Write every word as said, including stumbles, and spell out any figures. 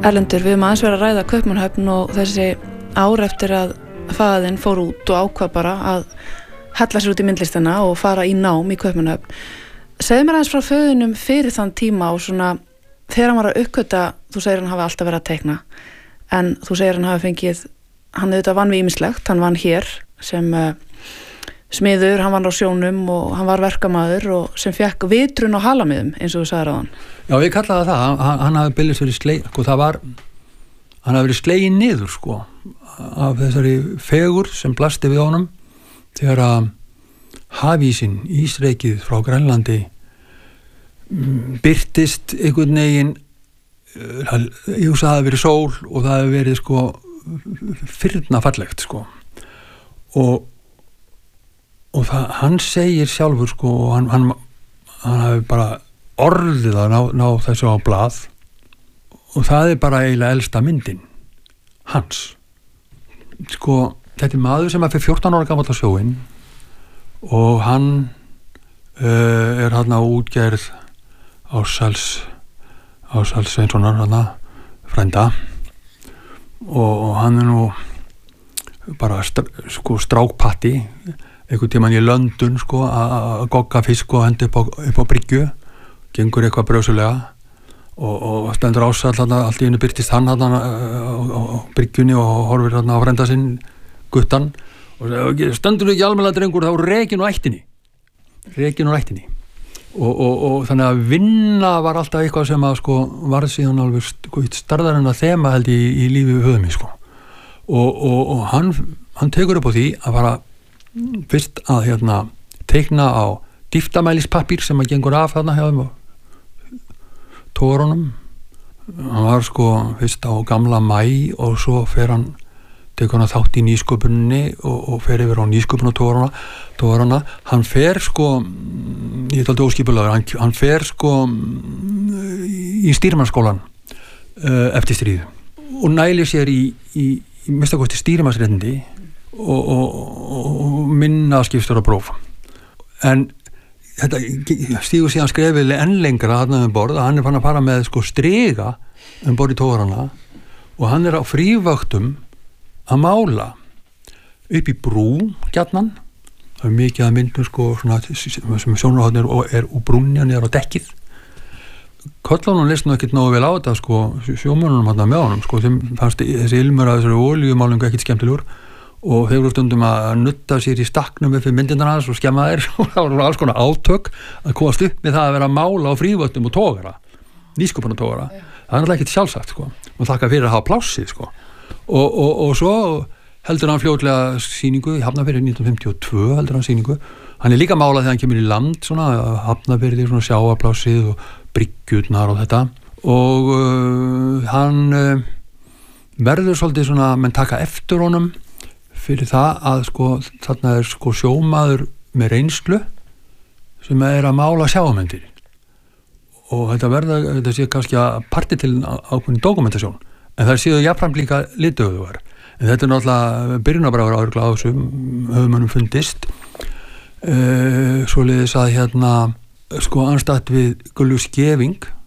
Erlendur, við höfum aðeins verið að ræða Kaupmannahöfn og þessi ár eftir að faðinn fór út og ákvað bara að hella sér út í myndlistina og fara í nám í Kaupmannahöfn. Segðu mér aðeins frá föðunum fyrir þann tíma og svona þegar hann var að uppgöta, þú segir hann hafi alltaf verið að teikna, en þú segir hann hafi fengið, hann auðvitað vann við ýmislegt, hann vann hér sem uh, smiður, hann vann á sjónum og hann var verkamaður og sem fekk vitrun og halamiðum eins og þú sagðir á hann. Já, ég kallaði það, hann, hann hafi byrjast verið slegin, sko, það var, hann hafi verið slegin niður, sko, af þessari fegur sem blasti við honum þegar að hafísinn, ísreikið frá Grænlandi birtist einhvern veginn, ég hugsa að það hafi verið sól og það hafi verið, sko, firnafallegt, sko, og og það, hann segir sjálfur, sko, og hann, hann, hann hafi bara orðið að ná, ná þessu á blað og það er bara eiginlega elsta myndin hans, sko, þetta er maður sem er fyrir fjórtán ára gamall á sjóinn og hann uh, er hann á útgerð Ársæls Ársæls Sveinssonar hann frænda og, og hann er nú bara st- sko strákpatti einhvern tímann í London, sko, að gogga fisk og hendi upp á, upp á bryggju, gengur eitthvað brösulega og, og stendur Ársæll allt í einu birtist hann á, á, á bryggjunni og horfir á frænda sinn guttan og segir, stendur ekki almennilega drengur, þá er rekin og ættinni rekin og ættinni og, og, og þannig að vinna var alltaf eitthvað sem að, sko, var síðan alveg sko, starðar en að þema held í, í lífi höfumi, sko og, og, og hann, hann tekur upp á því að fara fyrst að hérna teikna á dýftamælispappír sem að gengur af þarna hjá þeim og tórunum. Hann var, sko, fyrst á gamla mæ og svo fer hann tekur hann þátt í nýsköpuninni og, og fer yfir á nýsköpun og tóruna, tóruna. Hann fer, sko, ég er aldrei óskipulagur, hann, hann fer, sko, í stýrimannsskólan uh, eftir stríð og nælir sér í, í, í minnstakosti stýrimannsréttindi og, og, og minna skipstjóra próf. En þetta stígur síðan skrefið enn lengra þarna um borð að hann er fann að fara með, sko, striga um borð í tórana og hann er á frívöktum að mála upp í brú gjarnan, það er mikið að myndum, sko, svona, sem sjónarhóðnir er úr brúnni og niður á dekkið. Köllunum leist nú ekkert nógu vel á þetta, sko, sjómönnunum hann með honum, sko, þeim fannst þessi ilmur af þessari olíumálingu ekkert skemmtilegur og þeir voru stundum að nutta sér í staknum upp við myndindan hans og skemma þeir og það voru alls konar átök að komast upp með það að vera að mála á frívöldum og tógara, nýsköpun og tógara. Það er náttúrulega ekkert sjálfsagt, sko, og þakka fyrir að hafa plássið, sko. Og, og, og svo heldur hann fljótlega sýningu í Hafnarfirði nítján hundruð fimmtíu og tvö heldur hann sýningu. Hann er líka málað þegar hann kemur í land, svona Hafnarfirði, svona sjávarplássið og bryggjurnar og þetta og uh, hann uh, verður svolítið svona, menn taka eftir honum fyrir það að, sko, þarna er, sko, sjómaður með reynslu sem er að mála sjávarmyndir og þetta verða, þetta sé kannski að parti til ákveðin dokumentasjón en það séu jafnframt líka litöðuvar en þetta er náttúrulega byrjunarbráður áður á þessum höfumönnum fundist uh, svoleiðis að hérna, sko, anstætt við Gullu Skeving